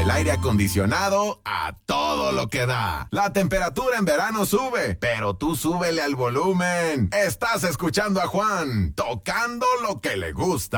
el aire acondicionado a todo lo que da. La temperatura en verano sube, pero tú súbele al volumen. Estás escuchando a Juan, tocando lo que le gusta.